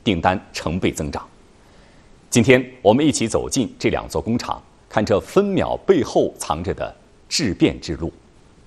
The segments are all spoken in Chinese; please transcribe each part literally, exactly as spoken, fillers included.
订单成倍增长。今天我们一起走进这两座工厂，看这分秒背后藏着的质变之路。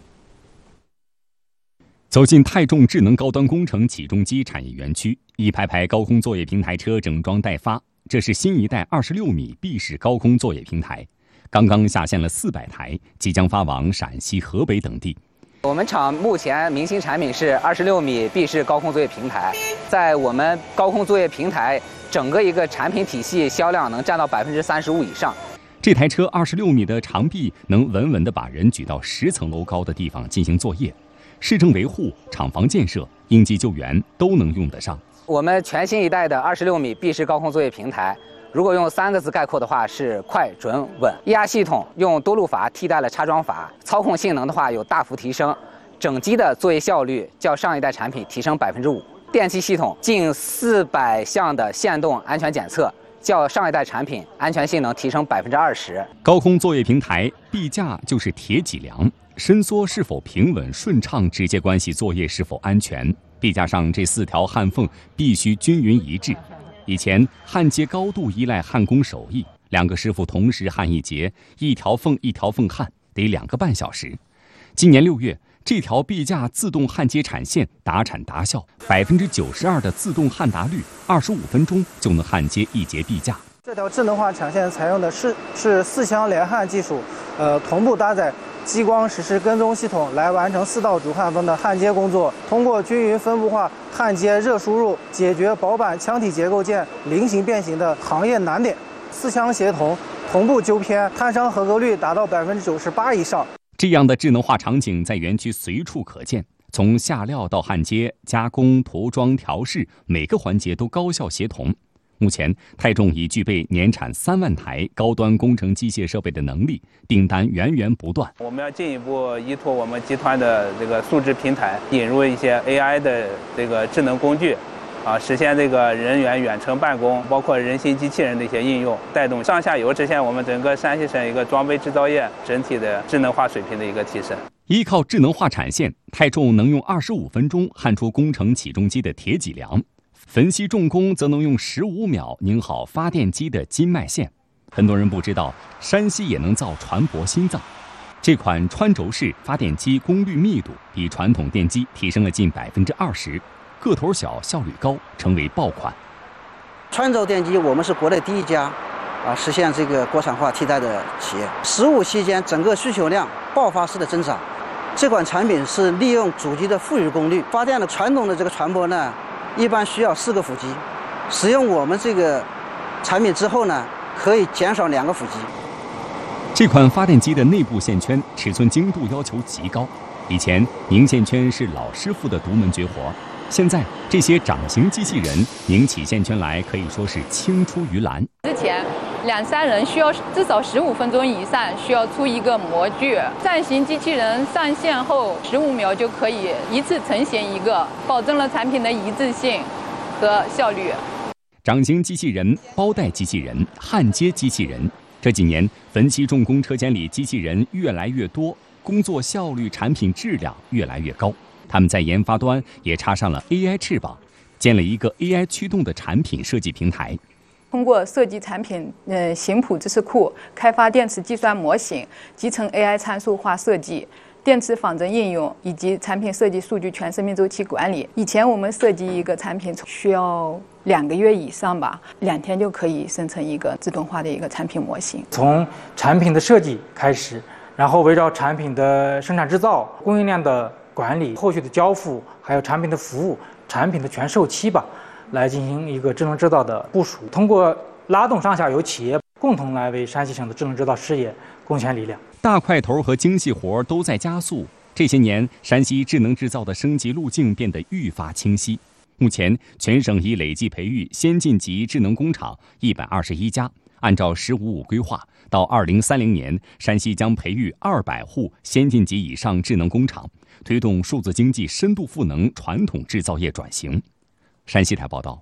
走进泰众智能高端工程起重机产业园区，一排排高空作业平台车整装待发。这是新一代二十六米 B 式高空作业平台，刚刚下线了四百台，即将发往陕西、河北等地。 我们厂目前明星产品是二十六米 B 式高空作业平台，在我们高空作业平台整个一个产品体系销量能占到百分之三十五以上。 这台车二十六米的长臂能稳稳地把人举到十层楼高的地方进行作业，市政维护、厂房建设、应急救援都能用得上。 我们全新一代的二十六米 B 式高空作业平台，如果用三个字概括的话是快、准、稳。液压系统用多路阀替代了插桩阀，操控性能的话有大幅提升，整机的作业效率较上一代产品提升百分之五。电气系统近四百项的线动安全检测，较上一代产品安全性能提升百分之二十。 高空作业平台臂架就是铁脊梁，伸缩是否平稳顺畅，直接关系作业是否安全。臂架上这四条焊缝必须均匀一致。以前焊接高度依赖焊工手艺，两个师傅同时焊一节，一条缝一条缝焊，得两个半小时。今年六月，这条臂架自动焊接产线达产达效，百分之九十二的自动焊达率，二十五分钟就能焊接一节臂架。 这条智能化产线采用的是是四箱连焊技术，呃，同步搭载激光实时跟踪系统来完成四道主焊缝的焊接工作。通过均匀分布化焊接热输入，解决薄板腔体结构件菱形变形的行业难点。四箱协同，同步纠偏，摊商合格率达到百分之九十八以上。 这样的智能化场景在园区随处可见，从下料到焊接、加工、涂装、调试，每个环节都高效协同。目前，泰众已具备年产三万台高端工程机械设备的能力，订单源源不断。 我们要进一步依托我们集团的这个数字平台，引入一些 A I 的这个智能工具，啊，实现这个人员远程办公，包括人形机器人的一些应用，带动上下游实现我们整个山西省一个装备制造业整体的智能化水平的一个提升。 依靠智能化产线，泰众能用二十五分钟焊出工程起重机的铁脊梁。汾西重工则能用十五秒拧好发电机的筋脉线。很多人不知道，山西也能造船舶心脏。这款穿轴式发电机功率密度比传统电机提升了近百分之二十，个头小，效率高，成为爆款。 穿轴电机，我们是国内第一家啊实现这个国产化替代的企业。十五期间，整个需求量爆发式的增长。这款产品是利用主机的富余功率发电的。传统的这个船舶呢，一般需要四个辅机，使用我们这个产品之后呢，可以减少两个辅机。 这款发电机的内部线圈尺寸精度要求极高，以前拧线圈是老师傅的独门绝活，现在这些掌型机器人拧起线圈来可以说是青出于蓝。 之前两三人需要至少十五分钟以上，需要出一个模具。扇形机器人上线后十五秒就可以一次成型一个，保证了产品的一致性和效率。 掌型机器人、包带机器人、焊接机器人，这几年汾西重工车间里机器人越来越多，工作效率、产品质量越来越高。他们在研发端也插上了 A I 翅膀，建了一个 A I 驱动的产品设计平台。 通过设计产品呃形谱知识库，开发电池计算模型，集成 A I 参数化设计、电池仿真应用以及产品设计数据全生命周期管理。以前我们设计一个产品需要两个月以上吧，两天就可以生成一个自动化的一个产品模型。 从产品的设计开始，然后围绕产品的生产制造、供应链的管理、后续的交付，还有产品的服务、产品的全售期吧，来进行一个智能制造的部署。通过拉动上下游企业共同来为山西省的智能制造事业贡献力量。 大块头和精细活都在加速。这些年，山西智能制造的升级路径变得愈发清晰。目前，全省已累计培育先进级智能工厂一百二十一家。按照“十五五”规划，到二零三零年，山西将培育二百户先进级以上智能工厂，推动数字经济深度赋能传统制造业转型。山西台报道。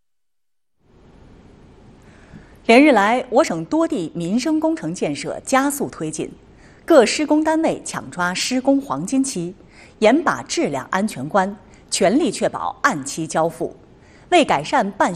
连日来，我省多地民生工程建设加速推进，各施工单位抢抓施工黄金期，严把质量安全关，全力确保按期交付。为改善办